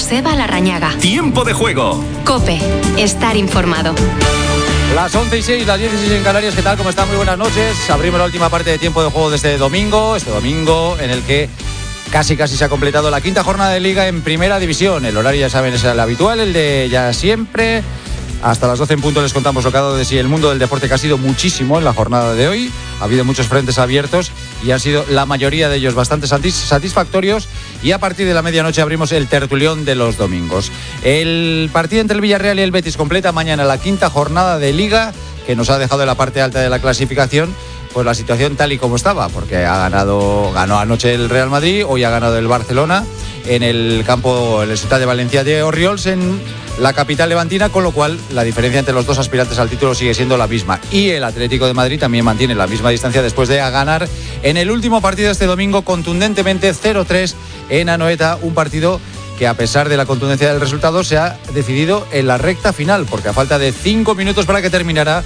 Joseba Larrañaga. Tiempo de juego. COPE. Estar informado. Las 11:06, las 16 en Canarias. ¿Qué tal? ¿Cómo están? Muy buenas noches. Abrimos la última parte de tiempo de juego de este domingo en el que casi se ha completado la quinta jornada de Liga en Primera División. El horario, ya saben, es el habitual, el de ya siempre. Hasta las 12 en punto les contamos lo que ha dado de sí el mundo del deporte, que ha sido muchísimo en la jornada de hoy. Ha habido muchos frentes abiertos y han sido la mayoría de ellos bastante satisfactorios. Y a partir de la medianoche abrimos el tertulión de los domingos. El partido entre el Villarreal y el Betis completa mañana la quinta jornada de Liga, que nos ha dejado en la parte alta de la clasificación pues la situación tal y como estaba, porque ganó anoche el Real Madrid, hoy ha ganado el Barcelona en el campo, en el Ciutat de Valencia de Orriols, en la capital levantina, con lo cual la diferencia entre los dos aspirantes al título sigue siendo la misma. Y el Atlético de Madrid también mantiene la misma distancia después de ganar en el último partido de este domingo contundentemente 0-3 en Anoeta, un partido que, a pesar de la contundencia del resultado, se ha decidido en la recta final, porque a falta de 5 minutos para que terminara,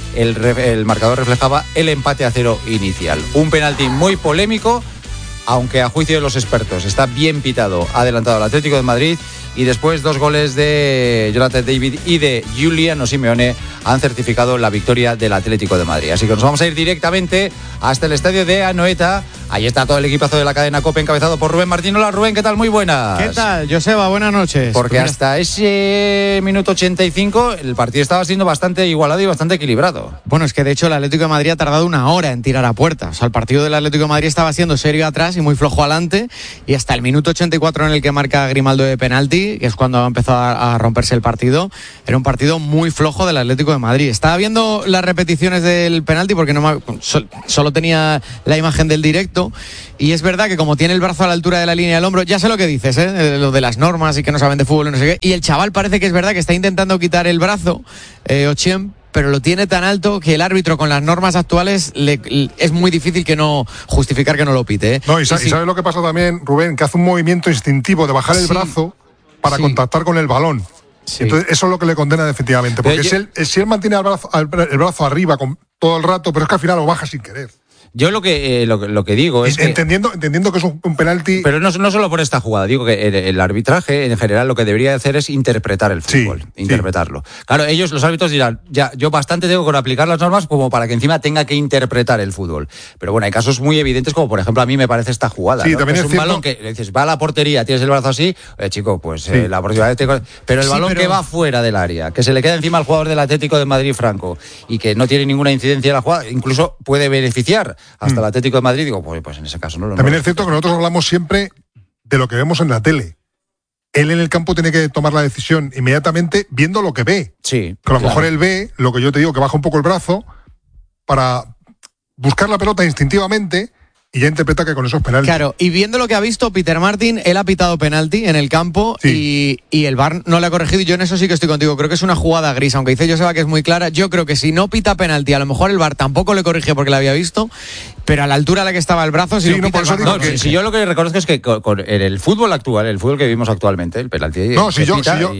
el marcador reflejaba el empate a 0 inicial. Un penalti muy polémico, aunque a juicio de los expertos está bien pitado, ha adelantado al Atlético de Madrid, y después 2 goles de Jonathan David y de Giuliano Simeone han certificado la victoria del Atlético de Madrid. Así que nos vamos a ir directamente hasta el estadio de Anoeta. Ahí está todo el equipazo de la cadena COPE, encabezado por Rubén Martín. Hola Rubén, ¿qué tal? Muy buenas. ¿Qué tal, Joseba? Buenas noches. Porque hasta ese minuto 85 el partido estaba siendo bastante igualado y bastante equilibrado. Bueno, es que de hecho el Atlético de Madrid ha tardado 1 hora en tirar a puerta. O sea, el partido del Atlético de Madrid estaba siendo serio atrás y muy flojo adelante, y hasta el minuto 84 en el que marca Grimaldo de penalti, que es cuando ha empezado a romperse el partido, era un partido muy flojo del Atlético de Madrid. Estaba viendo las repeticiones del penalti porque solo tenía la imagen del directo, y es verdad que como tiene el brazo a la altura de la línea del hombro, ya sé lo que dices, lo de las normas y que no saben de fútbol y no sé qué, y el chaval parece que es verdad que está intentando quitar el brazo, Ochiem, pero lo tiene tan alto que el árbitro, con las normas actuales, es muy difícil que no justificar que no lo pite. No, y ¿sabes lo que pasa también, Rubén? Que hace un movimiento instintivo de bajar el brazo para contactar con el balón. Sí. Entonces eso es lo que le condena definitivamente, porque si él mantiene el brazo arriba todo el rato, pero es que al final lo baja sin querer. Yo lo que digo es entendiendo que es un penalti. Pero no solo por esta jugada, digo que el arbitraje en general lo que debería hacer es interpretar el fútbol, interpretarlo. Claro, ellos, los árbitros, dirán, ya, yo bastante tengo con aplicar las normas como para que encima tenga que interpretar el fútbol. Pero bueno, hay casos muy evidentes, como por ejemplo a mí me parece esta jugada, sí, ¿no? También es un balón que dices, va a la portería, tienes el brazo así, chico, pues la portería, pero el balón que va fuera del área, que se le queda encima al jugador del Atlético de Madrid, Franco, y que no tiene ninguna incidencia en la jugada, incluso puede beneficiar hasta el Atlético de Madrid, digo, pues en ese caso no. También es cierto que nosotros hablamos siempre de lo que vemos en la tele. Él en el campo tiene que tomar la decisión inmediatamente viendo lo que ve. Sí. Que a lo mejor él ve lo que yo te digo, que baja un poco el brazo para buscar la pelota instintivamente, y ya interpreta que con esos penaltis. Claro, y viendo lo que ha visto Peter Martin, él ha pitado penalti en el campo, y el VAR no le ha corregido, y yo en eso sí que estoy contigo. Creo que es una jugada gris, aunque dice Joseba que es muy clara. Yo creo que si no pita penalti, a lo mejor el VAR tampoco le corrige porque la había visto, pero a la altura a la que estaba el brazo, si yo lo que reconozco es que en el fútbol actual, el fútbol que vivimos actualmente, el penalti. Lo que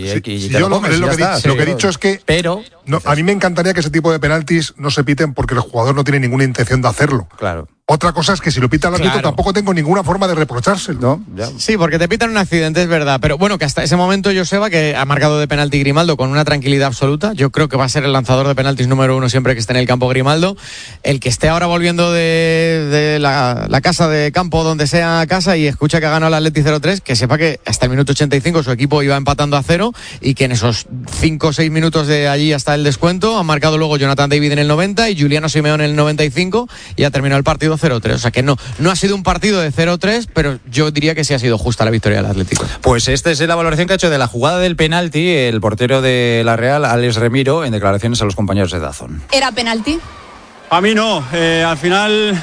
he dicho es que a mí me encantaría que ese tipo de penaltis no se piten porque el jugador no tiene ninguna intención de hacerlo. Claro. Otra cosa es que si lo pita el árbitro tampoco tengo ninguna forma de reprochárselo. ¿No? Ya. Sí, porque te pitan un accidente, es verdad. Pero bueno, que hasta ese momento Joseba, que ha marcado de penalti Grimaldo con una tranquilidad absoluta, yo creo que va a ser el lanzador de penaltis número 1 siempre que esté en el campo Grimaldo. El que esté ahora volviendo de la casa de campo, donde sea casa, y escucha que ha ganado el Atleti 0-3, que sepa que hasta el minuto 85 su equipo iba empatando a 0, y que en esos 5 o 6 minutos de allí hasta el descuento han marcado luego Jonathan David en el 90 y Giuliano Simeone en el 95, y ha terminado el partido 0-3. O sea que no ha sido un partido de 0-3, pero yo diría que sí ha sido justa la victoria del Atlético. Pues esta es la valoración que ha hecho de la jugada del penalti el portero de la Real, Alex Remiro, en declaraciones a los compañeros de DAZN. ¿Era penalti? A mí no. Al final,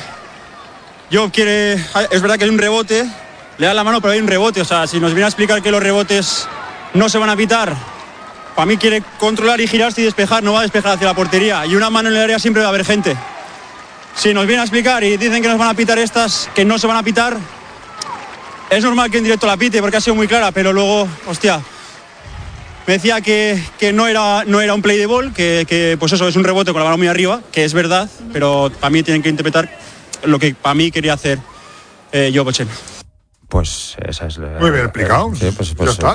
es verdad que hay un rebote, le da la mano, pero hay un rebote. O sea, si nos viene a explicar que los rebotes no se van a pitar, para mí quiere controlar y girarse y despejar, no va a despejar hacia la portería. Y una mano en el área siempre va a haber gente. Si nos viene a explicar y dicen que nos van a pitar estas, que no se van a pitar, es normal que en directo la pite porque ha sido muy clara, pero luego, hostia, me decía que no era un play de ball, que pues eso, es un rebote con la mano muy arriba, que es verdad, pero para mí tienen que interpretar lo que para mí quería hacer Joe Bochen. Pues esa es la... Muy bien explicado. Sí, pues ya está.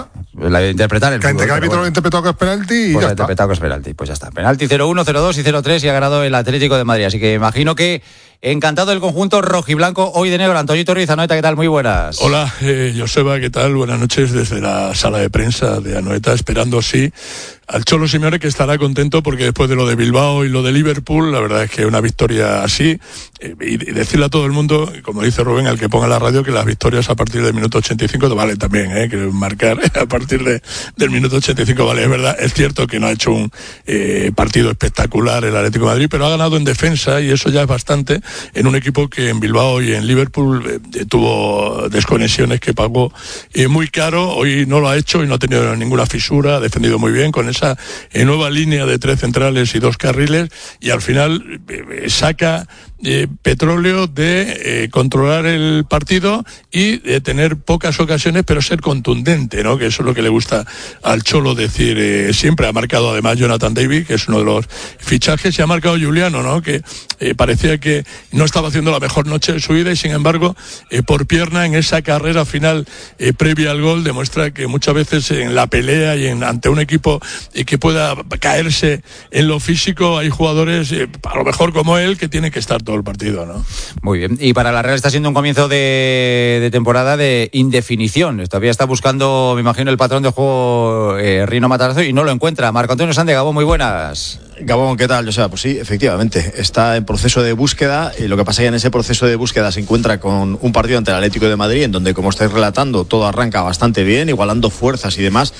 interpretar el que fútbol. el árbitro lo ha interpretado que es penalti y pues ya ha está. interpretado que es penalti, pues ya está. Penalti 0-1, 0-2 y 0-3 y ha ganado el Atlético de Madrid. Así que imagino que encantado el conjunto rojiblanco hoy de negro. Antoñito Ruiz, Anoeta, ¿qué tal? Muy buenas. Hola, Joseba, ¿qué tal? Buenas noches desde la sala de prensa de Anoeta, esperando sí al Cholo Simeone, que estará contento porque después de lo de Bilbao y lo de Liverpool, la verdad es que una victoria así, y decirle a todo el mundo, como dice Rubén, al que ponga la radio, que las victorias a partir del minuto 85 vale también, que marcar a partir del minuto 85 vale. Es verdad, es cierto que no ha hecho un partido espectacular el Atlético de Madrid, pero ha ganado en defensa y eso ya es bastante en un equipo que en Bilbao y en Liverpool tuvo desconexiones que pagó muy caro. Hoy no lo ha hecho y no ha tenido ninguna fisura, ha defendido muy bien con esa nueva línea de 3 centrales y 2 carriles, y al final saca petróleo de controlar el partido y de tener pocas ocasiones pero ser contundente, ¿no? Que eso es lo que le gusta al Cholo decir siempre. Ha marcado además Jonathan David, que es uno de los fichajes, y ha marcado Juliano, ¿no? Que parecía que no estaba haciendo la mejor noche de su vida y sin embargo por pierna en esa carrera final previa al gol demuestra que muchas veces en la pelea y ante un equipo que pueda caerse en lo físico hay jugadores a lo mejor como él que tienen que estar todo el partido, ¿no? Muy bien. Y para la Real está siendo un comienzo de temporada de indefinición. Todavía está buscando, me imagino, el patrón de juego Rino Matarazzo y no lo encuentra. Marco Antonio Sánchez, Gabón, muy buenas. Gabón, ¿qué tal? O sea, pues sí, efectivamente, está en proceso de búsqueda y lo que pasa es que en ese proceso de búsqueda se encuentra con un partido ante el Atlético de Madrid en donde, como estáis relatando, todo arranca bastante bien, igualando fuerzas y demás.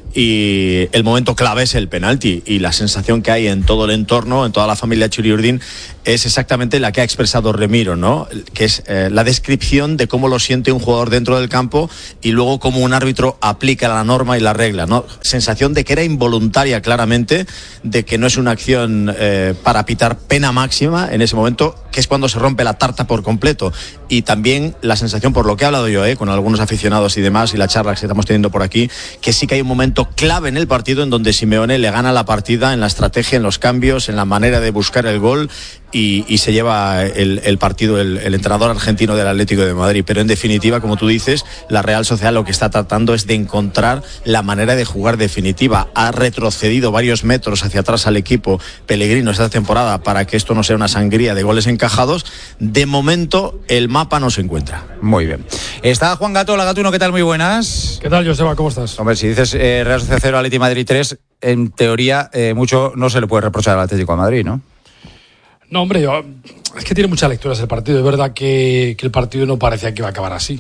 Y el momento clave es el penalti y la sensación que hay en todo el entorno, en toda la familia Churiurdin, es exactamente la que ha expresado Remiro, ¿no? Que es la descripción de cómo lo siente un jugador dentro del campo y luego cómo un árbitro aplica la norma y la regla, ¿no? Sensación de que era involuntaria claramente, de que no es una acción para pitar pena máxima en ese momento, que es cuando se rompe la tarta por completo. Y también la sensación, por lo que he hablado yo con algunos aficionados y demás, y la charla que estamos teniendo por aquí, que sí que hay un momento clave en el partido en donde Simeone le gana la partida en la estrategia, en los cambios, en la manera de buscar el gol y se lleva el partido el entrenador argentino del Atlético de Madrid. Pero en definitiva, como tú dices, la Real Sociedad lo que está tratando es de encontrar la manera de jugar definitiva. Ha retrocedido varios metros hacia atrás al equipo Pellegrino esta temporada para que esto no sea una sangría de goles encajados. De momento el mapa no se encuentra. Muy bien. Está Juan Gato, la Gatuno, ¿qué tal? Muy buenas. ¿Qué tal, Joseba? ¿Cómo estás? Hombre, si dices Real Sociedad 0, Atlético de Madrid 3, en teoría mucho no se le puede reprochar al Atlético de Madrid, ¿no? No, hombre, es que tiene muchas lecturas el partido. Es verdad que el partido no parecía que iba a acabar así.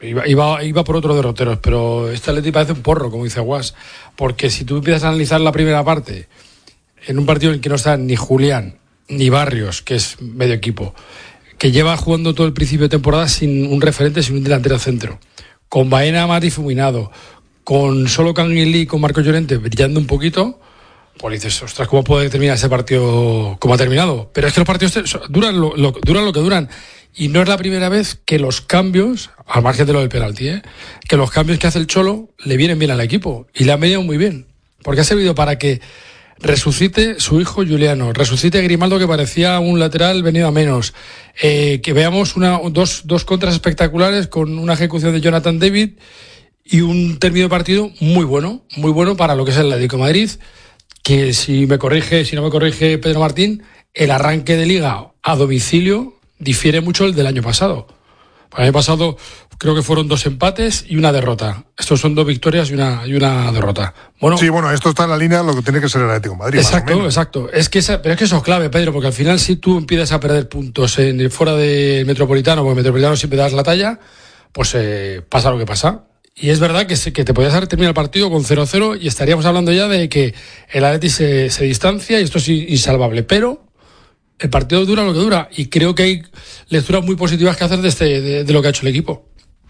Iba por otros derroteros, pero este Atlético parece un porro, como dice Guas. Porque si tú empiezas a analizar la primera parte, en un partido en el que no están ni Julián, ni Barrios, que es medio equipo, que lleva jugando todo el principio de temporada sin un referente, sin un delantero centro, con Baena más difuminado, con solo Canguilí y con Marco Llorente brillando un poquito, pues dices, ostras, ¿cómo puede terminar ese partido como ha terminado? Pero es que los partidos duran lo que duran. Y no es la primera vez que los cambios, al margen de lo del penalti, que los cambios que hace el Cholo le vienen bien al equipo. Y le han venido muy bien. Porque ha servido para que resucite su hijo Juliano, resucite Grimaldo, que parecía un lateral venido a menos, que veamos dos contras espectaculares con una ejecución de Jonathan David y un término de partido muy bueno para lo que es el Atlético de Madrid, que si no me corrige Pedro Martín, el arranque de liga a domicilio difiere mucho del año pasado. El año pasado creo que fueron 2 empates y una derrota. Estos son 2 victorias y una derrota. Sí, esto está en la línea de lo que tiene que ser el Atlético de Madrid. Exacto. Pero es que eso es clave, Pedro, porque al final si tú empiezas a perder puntos fuera del Metropolitano, porque el Metropolitano siempre das la talla, pues pasa lo que pasa. Y es verdad que te podías haber terminado el partido con 0-0 y estaríamos hablando ya de que el Atlético se distancia y esto es insalvable. Pero el partido dura lo que dura y creo que hay lecturas muy positivas que hacer de lo que ha hecho el equipo.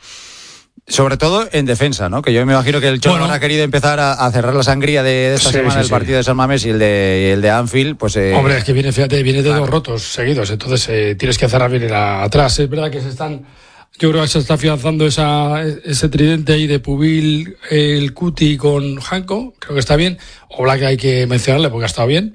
Sobre todo en defensa, ¿no? Que yo me imagino que el Cholo ha querido empezar a cerrar la sangría de esta semana, el partido de San Mamés y el de Anfield, pues... Hombre, es que viene de 2 rotos seguidos, entonces tienes que cerrar bien atrás. Es verdad que yo creo que se está afianzando ese tridente ahí de Pubil, el Cuti con Janko, creo que está bien. Oblak hay que mencionarle porque ha estado bien.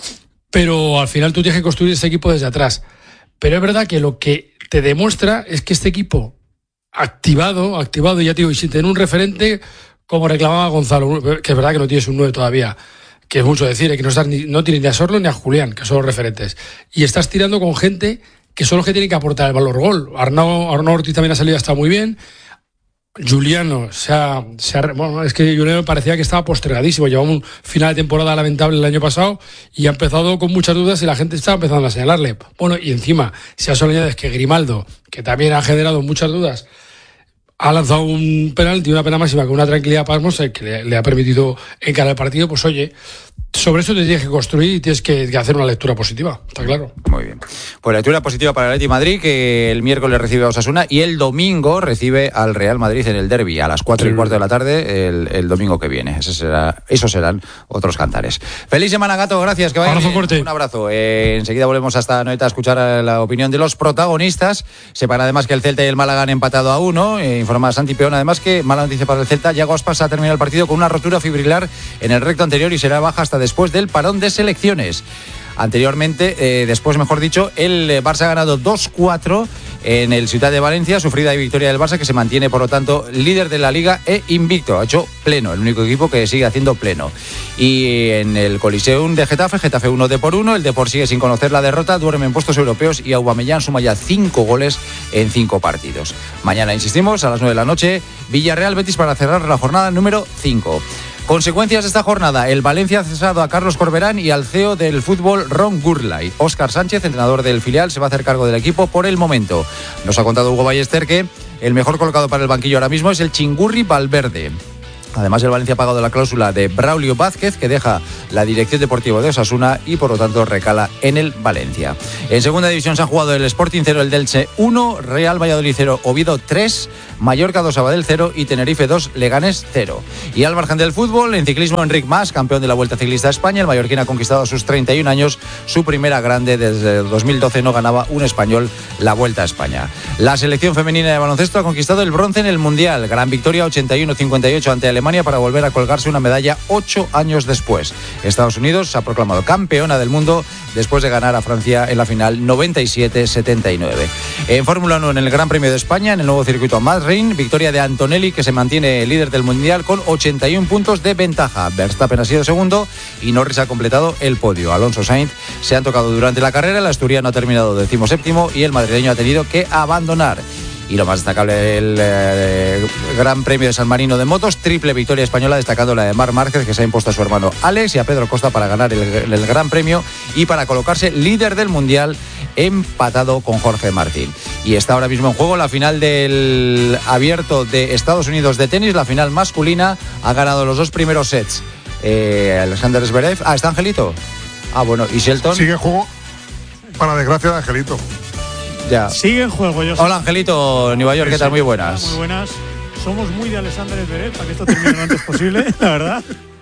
Pero al final tú tienes que construir ese equipo desde atrás. Pero es verdad que lo que te demuestra es que este equipo activado, ya te digo, y sin tener un referente, como reclamaba Gonzalo, que es verdad que no tienes un 9 todavía, que es mucho decir, que no tienes ni a Sorlo ni a Julián, que son los referentes. Y estás tirando con gente que son los que tienen que aportar el valor gol. Arnau Ortiz también ha salido, está muy bien. Juliano, bueno, es que Juliano parecía que estaba postergadísimo. Llevaba un final de temporada lamentable el año pasado y ha empezado con muchas dudas y la gente está empezando a señalarle. Bueno, y encima, si a eso le añades que Grimaldo, que también ha generado muchas dudas, ha lanzado un penalti, una pena máxima con una tranquilidad pasmosa que le ha permitido encarar el partido, pues oye, sobre eso te tienes que construir y tienes que hacer una lectura positiva, está claro. Muy bien. Pues lectura positiva para el Atleti Madrid, que el miércoles recibe a Osasuna y el domingo recibe al Real Madrid en el derbi a las 4:15 de la tarde el domingo que viene. Esos serán otros cantares. Feliz semana, Gato, gracias. Que vayan bien. Un abrazo. Enseguida volvemos hasta Anoeta a escuchar la opinión de los protagonistas. Sepan además que el Celta y el Málaga han empatado a 1. Informa Santi Peón, además, que mala noticia para el Celta. Yago Aspas ha terminado el partido con una rotura fibrilar en el recto anterior y será baja hasta después del parón de selecciones. Anteriormente, después mejor dicho, el Barça ha ganado 2-4 en el Ciutat de Valencia, sufrida y victoria del Barça, que se mantiene por lo tanto líder de la Liga e invicto. Ha hecho pleno, el único equipo que sigue haciendo pleno. Y en el Coliseum de Getafe 1 de por 1, el Depor sigue sin conocer la derrota, duerme en puestos europeos y Aubameyang suma ya 5 goles en 5 partidos. Mañana, insistimos, a las 9 de la noche, Villarreal Betis para cerrar la jornada número 5. Consecuencias de esta jornada: el Valencia ha cesado a Carlos Corberán y al CEO del fútbol, Ron Gurlay. Óscar Sánchez, entrenador del filial, se va a hacer cargo del equipo por el momento. Nos ha contado Hugo Ballester que el mejor colocado para el banquillo ahora mismo es el Chingurri Valverde. Además, el Valencia ha pagado la cláusula de Braulio Vázquez, que deja la dirección deportiva de Osasuna y por lo tanto recala en el Valencia. En segunda división se ha jugado el Sporting 0, el Delche 1, Real Valladolid 0, Oviedo 3, Mallorca 2, Sabadell 0 y Tenerife 2, Leganés 0. Y al margen del fútbol, en ciclismo, Enric Mas, campeón de la Vuelta Ciclista a España, el mallorquín ha conquistado a sus 31 años su primera grande. Desde 2012 no ganaba un español la Vuelta a España. La selección femenina de baloncesto ha conquistado el bronce en el Mundial. Gran victoria 81-58 ante Alemania para volver a colgarse una medalla 8 años después. Estados Unidos se ha proclamado campeona del mundo después de ganar a Francia en la final 97-79. En Fórmula 1, en el Gran Premio de España, en el nuevo circuito Madrid, victoria de Antonelli, que se mantiene líder del Mundial con 81 puntos de ventaja. Verstappen ha sido segundo y Norris ha completado el podio. Alonso Sainz se han tocado durante la carrera, el asturiano ha terminado 17º y el madrileño ha tenido que abandonar. Y lo más destacable del Gran Premio de San Marino de motos, triple victoria española, destacando la de Marc Márquez, que se ha impuesto a su hermano Alex y a Pedro Costa para ganar el Gran Premio y para colocarse líder del Mundial, empatado con Jorge Martín. Y está ahora mismo en juego la final del Abierto de Estados Unidos de tenis, la final masculina. Ha ganado los 2 primeros sets Alexander Zverev. Está Angelito. Bueno, y Shelton sigue en juego, para desgracia de Angelito. Ya. Sigue en juego. Hola, Angelito, Nueva York, ¿qué tal? Muy buenas. Muy buenas. Somos muy de Alexander Zverev para que esto termine lo antes posible, la verdad.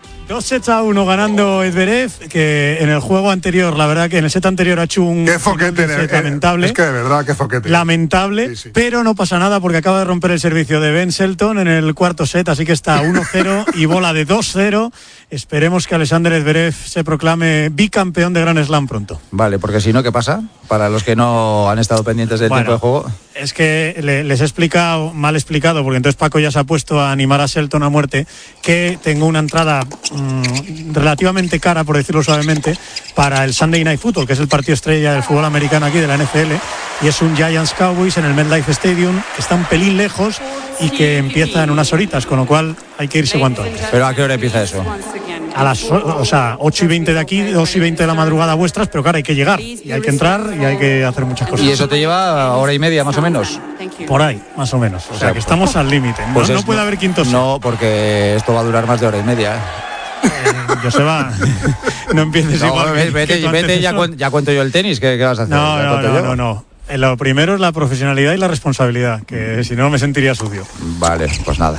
2-1 ganando Zverev, que en el juego anterior, la verdad que en el set anterior ha hecho un set lamentable. Es que de verdad, qué foquete. Lamentable, sí. Pero no pasa nada porque acaba de romper el servicio de Ben Shelton en el cuarto set, así que está 1-0 y bola de 2-0. Esperemos que Alexander Zverev se proclame bicampeón de Grand Slam pronto. Vale, porque si no, ¿qué pasa? Para los que no han estado pendientes del tiempo de juego. Es que les he explicado, mal explicado, porque entonces Paco ya se ha puesto a animar a Shelton a muerte, que tengo una entrada relativamente cara, por decirlo suavemente, para el Sunday Night Football, que es el partido estrella del fútbol americano aquí, de la NFL, y es un Giants Cowboys en el MetLife Stadium, que está un pelín lejos y que empieza en unas horitas, con lo cual hay que irse cuanto antes. ¿Pero a qué hora empieza eso? A las 8:20 de aquí, 2:20 de la madrugada vuestras, pero claro, hay que llegar y hay que entrar y hay que hacer muchas cosas. ¿Y eso te lleva hora y media más o menos? Por ahí, más o menos. O sea que estamos al límite. Pues no puede haber quinto set. No, porque esto va a durar más de hora y media. Joseba, no empieces igual. Vete, ya cuento yo el tenis. ¿Qué vas a hacer? No. Lo primero es la profesionalidad y la responsabilidad, que si no me sentiría sucio. Vale, pues nada.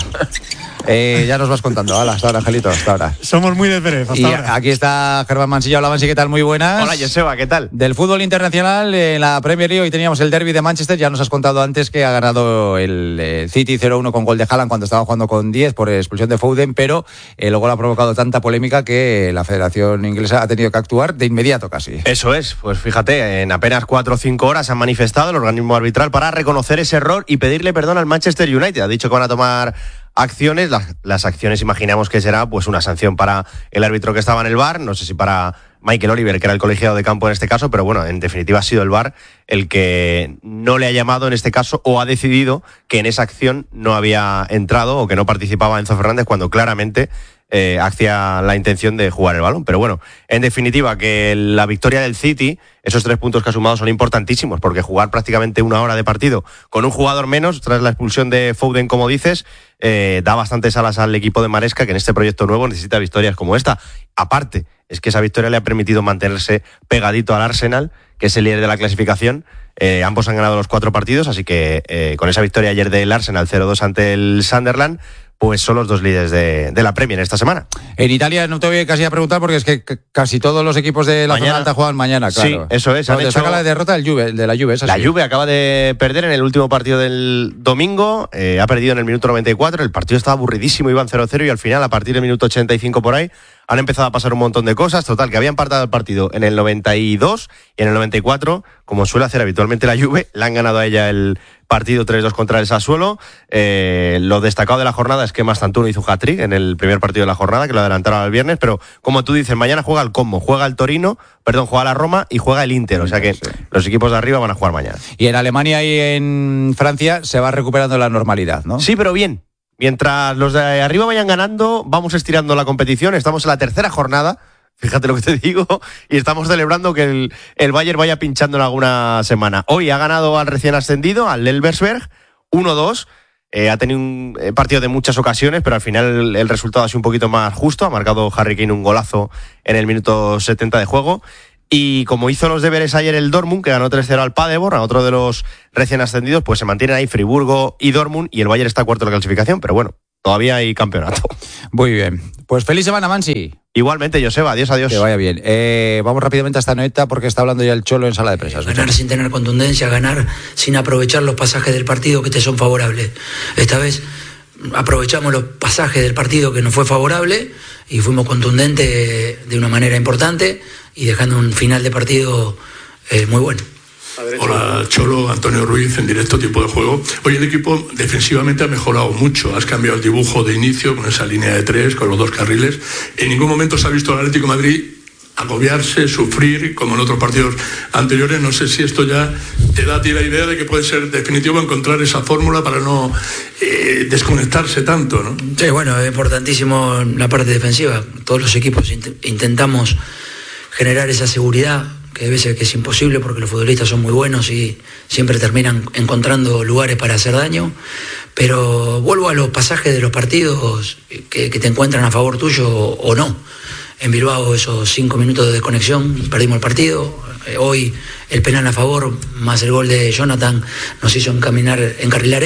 Ya nos vas contando. Hasta ahora, Angelito, hasta ahora. Somos muy de Pérez, hasta ahora. Aquí está Germán Mansilla. Hola, Mansi, ¿qué tal? Muy buenas. Hola, Joseba, ¿qué tal? Del fútbol internacional, en la Premier League hoy teníamos el derbi de Manchester. Ya nos has contado antes que ha ganado el City 0-1 con gol de Haaland cuando estaba jugando con 10 por expulsión de Foden, pero el gol ha provocado tanta polémica que la Federación Inglesa ha tenido que actuar de inmediato casi. Eso es, pues fíjate, en apenas 4 o 5 horas han manifestado el organismo arbitral para reconocer ese error y pedirle perdón al Manchester United. Ha dicho que van a tomar acciones. Las acciones imaginamos que será pues una sanción para el árbitro que estaba en el VAR, no sé si para Michael Oliver, que era el colegiado de campo en este caso, pero bueno, en definitiva ha sido el VAR el que no le ha llamado en este caso o ha decidido que en esa acción no había entrado o que no participaba Enzo Fernández cuando claramente hacía la intención de jugar el balón. Pero bueno, en definitiva, que la victoria del City, esos 3 puntos que ha sumado son importantísimos, porque jugar prácticamente 1 hora de partido con un jugador menos, tras la expulsión de Foden, como dices, da bastantes alas al equipo de Maresca, que en este proyecto nuevo necesita victorias como esta. Aparte, es que esa victoria le ha permitido mantenerse pegadito al Arsenal, que es el líder de la clasificación. Ambos han ganado los 4 partidos, así que con esa victoria ayer del Arsenal 0-2 ante el Sunderland, pues son los 2 líderes de la Premier esta semana. En Italia no te voy casi a preguntar porque es que casi todos los equipos de la zona alta juegan mañana, claro. Sí, eso es. Destaca la derrota de la Juve. La Juve acaba de perder en el último partido del domingo, ha perdido en el minuto 94, el partido estaba aburridísimo, iban 0-0 y al final, a partir del minuto 85 por ahí, han empezado a pasar un montón de cosas. Total, que habían empatado el partido en el 92 y en el 94, como suele hacer habitualmente la Juve, le han ganado a ella el partido 3-2 contra el Sassuolo. Lo destacado de la jornada es que Mastantuono hizo hat-trick en el primer partido de la jornada, que lo adelantaron al viernes, pero como tú dices, mañana juega el Como, juega el Torino, juega la Roma y juega el Inter, o sea que los equipos de arriba van a jugar mañana. Y en Alemania y en Francia se va recuperando la normalidad, ¿no? Sí, pero bien. Mientras los de arriba vayan ganando, vamos estirando la competición. Estamos en la 3ª jornada, fíjate lo que te digo, y estamos celebrando que el Bayern vaya pinchando en alguna semana. Hoy ha ganado al recién ascendido, al Elversberg, 1-2. Ha tenido un partido de muchas ocasiones, pero al final el resultado ha sido un poquito más justo. Ha marcado Harry Kane un golazo en el minuto 70 de juego. Y como hizo los deberes ayer el Dortmund, que ganó 3-0 al Paderborn, a otro de los recién ascendidos, pues se mantienen ahí Friburgo y Dortmund, y el Bayern está cuarto en la clasificación, pero bueno, todavía hay campeonato. Muy bien. Pues feliz semana, Mansi. Igualmente, Joseba, adiós. Que vaya bien. Vamos rápidamente a esta noeta porque está hablando ya el Cholo en sala de prensa. Ganar sin tener contundencia, ganar sin aprovechar los pasajes del partido que te son favorables. Esta vez aprovechamos los pasajes del partido que nos fue favorable y fuimos contundentes de una manera importante y dejando un final de partido muy bueno. Hola Cholo, Antonio Ruiz en directo, Tiempo de Juego. Hoy el equipo defensivamente ha mejorado mucho, has cambiado el dibujo de inicio con esa línea de 3, con los 2 carriles. En ningún momento se ha visto al Atlético de Madrid agobiarse, sufrir, como en otros partidos anteriores. No sé si esto ya te da a ti la idea de que puede ser definitivo encontrar esa fórmula para no desconectarse tanto, ¿no? Sí, bueno, es importantísimo la parte defensiva. Todos los equipos intentamos generar esa seguridad, que a veces que es imposible porque los futbolistas son muy buenos y siempre terminan encontrando lugares para hacer daño. Pero vuelvo a los pasajes de los partidos que te encuentran a favor tuyo o no. En Bilbao esos 5 minutos de desconexión, perdimos el partido. Hoy el penal a favor más el gol de Jonathan nos hizo encarrilar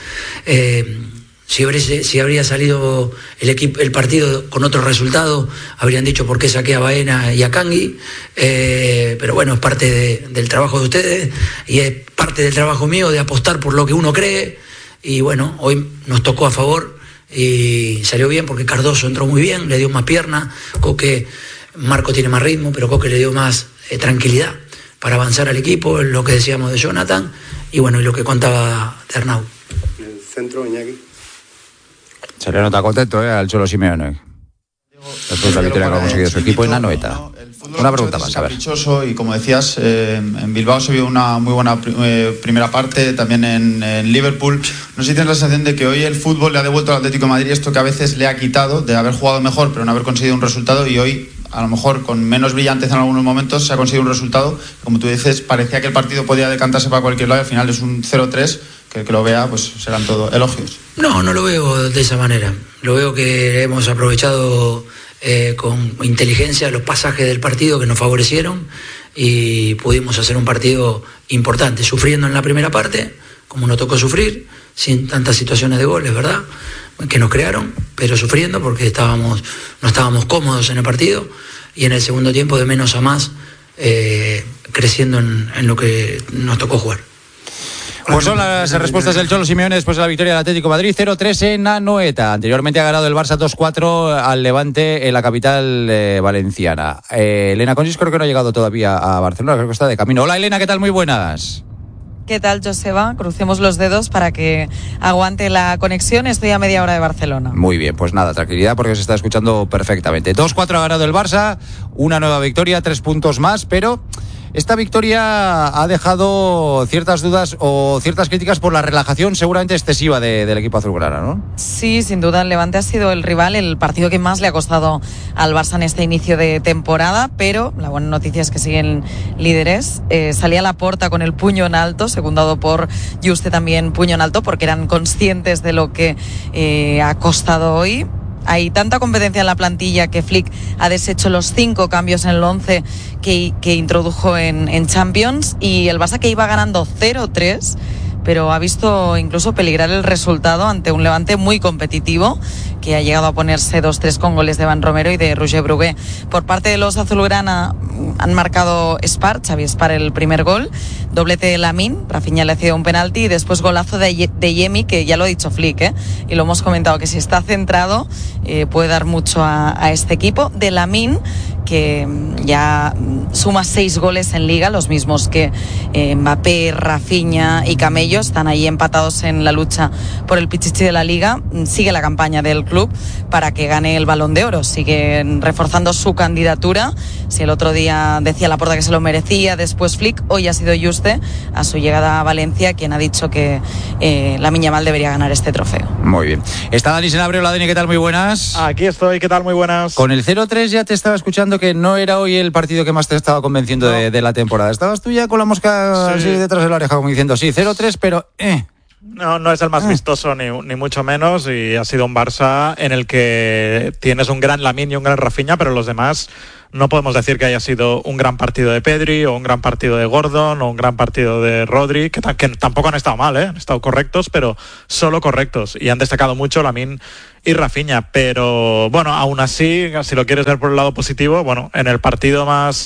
Si habría salido el partido con otro resultado, habrían dicho por qué saqué a Baena y a Kangui, pero bueno, es parte del trabajo de ustedes y es parte del trabajo mío de apostar por lo que uno cree, y bueno, hoy nos tocó a favor y salió bien porque Cardoso entró muy bien, le dio más pierna, Marco tiene más ritmo, pero Coque le dio más tranquilidad para avanzar al equipo, lo que decíamos de Jonathan y bueno, y lo que contaba de Arnau. El centro, Iñaki. Se le nota contento al Cholo Simeone. Después de la victoria que ha conseguido su equipo en la noeta. Una pregunta más, a ver. Y como decías, en Bilbao se vio una muy buena primera parte, también en Liverpool. No sé si tienes la sensación de que hoy el fútbol le ha devuelto al Atlético de Madrid esto que a veces le ha quitado, de haber jugado mejor pero no haber conseguido un resultado, y hoy, a lo mejor con menos brillantez en algunos momentos, se ha conseguido un resultado. Como tú dices, parecía que el partido podía decantarse para cualquier lado y al final es un 0-3, que el que lo vea pues serán todo elogios. No lo veo de esa manera. Lo veo que hemos aprovechado con inteligencia los pasajes del partido que nos favorecieron y pudimos hacer un partido importante, sufriendo en la primera parte, como nos tocó sufrir, sin tantas situaciones de goles, ¿verdad?, que nos crearon, pero sufriendo porque no estábamos cómodos en el partido, y en el segundo tiempo de menos a más, creciendo en lo que nos tocó jugar. Pues son las respuestas del Cholo Simeone después de la victoria del Atlético de Madrid 0-3 en Anoeta. Anteriormente ha ganado el Barça 2-4 al Levante en la capital valenciana. Elena Consis creo que no ha llegado todavía a Barcelona, creo que está de camino. Hola Elena, ¿qué tal? Muy buenas. ¿Qué tal, Joseba? Crucemos los dedos para que aguante la conexión. Estoy a media hora de Barcelona. Muy bien, pues nada, tranquilidad porque se está escuchando perfectamente. 2-4 ha ganado el Barça, una nueva victoria, 3 puntos más, pero esta victoria ha dejado ciertas dudas o ciertas críticas por la relajación seguramente excesiva del equipo azulgrana, ¿no? Sí, sin duda, el Levante ha sido el rival, el partido que más le ha costado al Barça en este inicio de temporada, pero la buena noticia es que siguen líderes. Salía Laporta con el puño en alto, secundado por Juste también puño en alto, porque eran conscientes de lo que ha costado hoy. Hay tanta competencia en la plantilla que Flick ha deshecho los 5 cambios en el 11 que introdujo en Champions, y el Barça, que iba ganando 0-3, pero ha visto incluso peligrar el resultado ante un Levante muy competitivo, que ha llegado a ponerse 2-3 con goles de Van Romero y de Roger Brugué. Por parte de los azulgrana han marcado Xavi Espar el primer gol, doblete de Lamine, Rafinha le ha cedido un penalti y después golazo de Yemi, que ya lo ha dicho Flick, y lo hemos comentado, que si está centrado puede dar mucho a este equipo. De Lamine, que ya suma 6 goles en Liga, los mismos que Mbappé, Rafinha y Camello, están ahí empatados en la lucha por el pichichi de la Liga. Sigue la campaña del club para que gane el Balón de Oro, siguen reforzando su candidatura. Si el otro día decía Laporta que se lo merecía, después Flick, hoy ha sido Juste, a su llegada a Valencia, quien ha dicho que Lamine Yamal debería ganar este trofeo. Muy bien. Está Dani Senabre. Hola, Dani, ¿qué tal? Muy buenas. Aquí estoy, ¿qué tal? Muy buenas. Con el 0-3 ya te estaba escuchando que no era hoy el partido que más te estaba convenciendo de la temporada. Estabas tú ya con la mosca así detrás de la oreja, como diciendo, sí, 0-3, pero No es el más vistoso ni mucho menos, y ha sido un Barça en el que tienes un gran Lamine y un gran Rafinha, pero los demás no podemos decir que haya sido un gran partido de Pedri o un gran partido de Gordon o un gran partido de Rodri, que tampoco han estado mal, han estado correctos, pero solo correctos, y han destacado mucho Lamine y Rafinha. Pero bueno, aún así, si lo quieres ver por el lado positivo, bueno, en el partido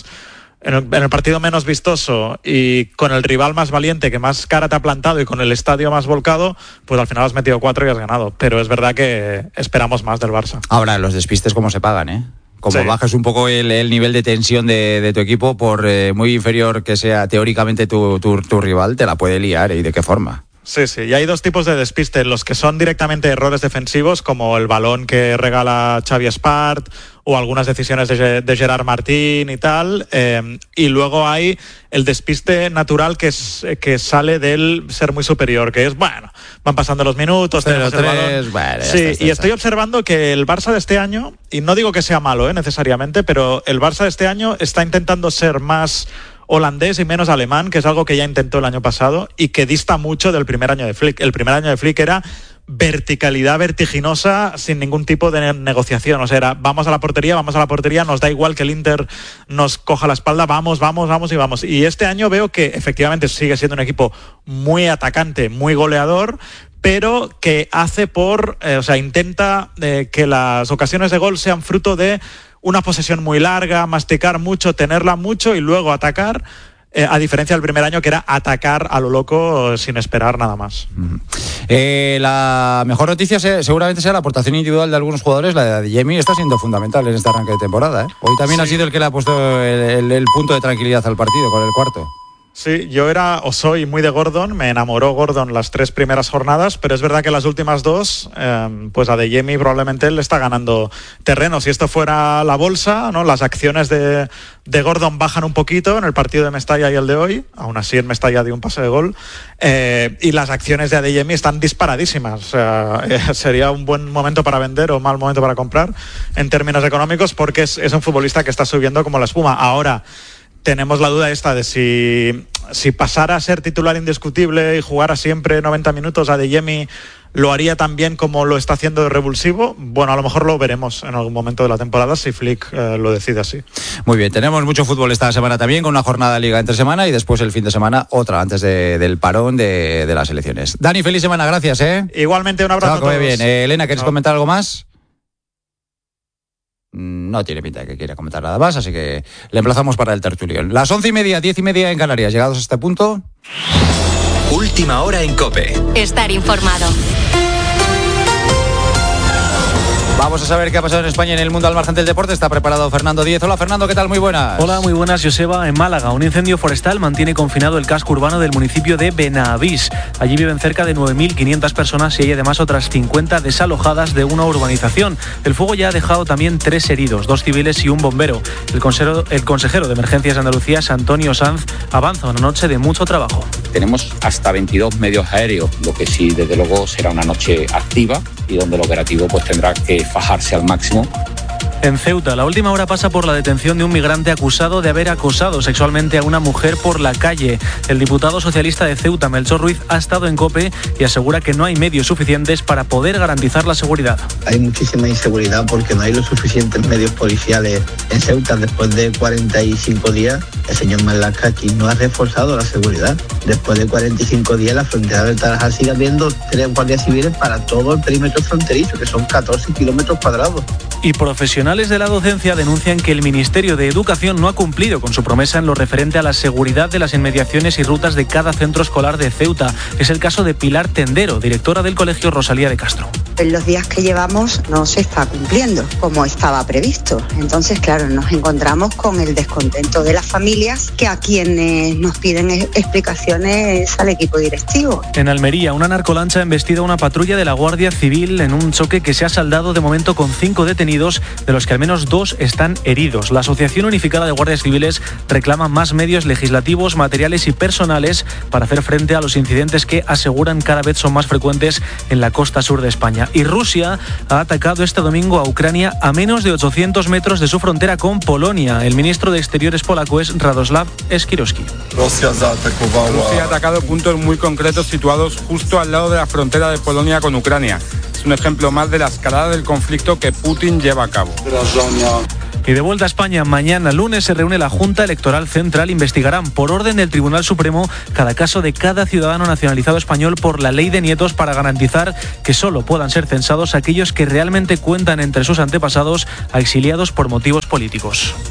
menos vistoso y con el rival más valiente, que más cara te ha plantado, y con el estadio más volcado, pues al final has metido 4 y has ganado. Pero es verdad que esperamos más del Barça. Ahora, los despistes cómo se pagan, Como sí. bajas un poco el nivel de tensión de tu equipo, por muy inferior que sea teóricamente tu rival, te la puede liar, ¿y de qué forma? Sí, y hay 2 tipos de despiste: los que son directamente errores defensivos, como el balón que regala Xavi Espart o algunas decisiones de Gerard Martín y tal, y luego hay el despiste natural que sale del ser muy superior, que es, bueno, van pasando los minutos, tenemos el balón. Bueno, y estoy observando que el Barça de este año, y no digo que sea malo necesariamente, pero el Barça de este año está intentando ser más holandés y menos alemán, que es algo que ya intentó el año pasado y que dista mucho del primer año de Flick. El primer año de Flick era verticalidad vertiginosa sin ningún tipo de negociación. O sea, era vamos a la portería, nos da igual que el Inter nos coja la espalda, vamos. Y este año veo que efectivamente sigue siendo un equipo muy atacante, muy goleador, pero que hace intenta que las ocasiones de gol sean fruto de una posesión muy larga, masticar mucho, tenerla mucho y luego atacar, a diferencia del primer año, que era atacar a lo loco sin esperar nada más. La mejor noticia seguramente sea la aportación individual de algunos jugadores. La de Yemi está siendo fundamental en este arranque de temporada. Hoy también ha sido el que le ha puesto el punto de tranquilidad al partido con el cuarto. Sí, yo soy muy de Gordon, me enamoró Gordon las 3 primeras jornadas, pero es verdad que las últimas 2, pues a Adeyemi probablemente él está ganando terreno. Si esto fuera la bolsa, ¿no? Las acciones de Gordon bajan un poquito en el partido de Mestalla y el de hoy, aún así en Mestalla dio un pase de gol, y las acciones de Adeyemi están disparadísimas. O sea, sería un buen momento para vender o mal momento para comprar en términos económicos, porque es un futbolista que está subiendo como la espuma. Ahora, tenemos la duda esta de si pasara a ser titular indiscutible y jugara siempre 90 minutos, Adeyemi lo haría tan bien como lo está haciendo de revulsivo. Bueno, a lo mejor lo veremos en algún momento de la temporada si Flick lo decide así. Muy bien, tenemos mucho fútbol esta semana también, con una jornada de Liga entre semana y después el fin de semana otra antes del parón de las elecciones. Dani, feliz semana, gracias. Igualmente, un abrazo a todos. Bien. Elena, ¿quieres comentar algo más? No tiene pinta de que quiera comentar nada más, así que le emplazamos para el tertulión. Las 11:30, 10:30 en Canarias. Llegados a este punto. Última hora en COPE. Estar informado. Vamos a saber qué ha pasado en España y en el mundo al margen del deporte. Está preparado Fernando Díez. Hola Fernando, ¿qué tal? Muy buenas. Hola, muy buenas, Joseba. En Málaga, un incendio forestal mantiene confinado el casco urbano del municipio de Benavís. Allí viven cerca de 9.500 personas y hay además otras 50 desalojadas de una urbanización. El fuego ya ha dejado también 3 heridos, 2 civiles y un bombero. El consejero de Emergencias de Andalucía, Antonio Sanz, avanza una noche de mucho trabajo. Tenemos hasta 22 medios aéreos, lo que sí, desde luego, será una noche activa y donde el operativo pues tendrá que fajarse al máximo. En Ceuta, la última hora pasa por la detención de un migrante acusado de haber acosado sexualmente a una mujer por la calle. El diputado socialista de Ceuta, Melchor Ruiz, ha estado en COPE y asegura que no hay medios suficientes para poder garantizar la seguridad. Hay muchísima inseguridad porque no hay los suficientes medios policiales en Ceuta. Después de 45 días, el señor Malacaki no ha reforzado la seguridad. Después de 45 días, la frontera del Tarajal sigue habiendo 3 guardias civiles para todo el perímetro fronterizo, que son 14 kilómetros cuadrados. Y profesionales de la docencia denuncian que el Ministerio de Educación no ha cumplido con su promesa en lo referente a la seguridad de las inmediaciones y rutas de cada centro escolar de Ceuta. Es el caso de Pilar Tendero, directora del Colegio Rosalía de Castro. En los días que llevamos no se está cumpliendo como estaba previsto. Entonces, claro, nos encontramos con el descontento de las familias, que a quienes nos piden explicaciones es al equipo directivo. En Almería, una narcolancha ha embestido a una patrulla de la Guardia Civil en un choque que se ha saldado de momento con 5 detenidos, de los que al menos 2 están heridos. La Asociación Unificada de Guardias Civiles reclama más medios legislativos, materiales y personales para hacer frente a los incidentes que aseguran cada vez son más frecuentes en la costa sur de España. Y Rusia ha atacado este domingo a Ucrania a menos de 800 metros de su frontera con Polonia. El ministro de Exteriores polaco es Radoslav Skirowski. Rusia ha atacado puntos muy concretos situados justo al lado de la frontera de Polonia con Ucrania. Es un ejemplo más de la escalada del conflicto que Putin lleva a cabo. Y de vuelta a España, mañana lunes se reúne la Junta Electoral Central. Investigarán por orden del Tribunal Supremo cada caso de cada ciudadano nacionalizado español por la ley de nietos para garantizar que solo puedan ser censados aquellos que realmente cuentan entre sus antepasados a exiliados por motivos políticos.